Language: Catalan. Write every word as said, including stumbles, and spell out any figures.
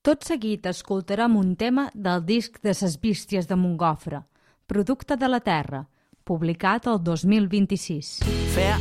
Tot seguit escoltarem un tema del disc de Ses Bísties de Montgofre, Producte de la Terra, publicat el dos mil vint-i-sis. Feia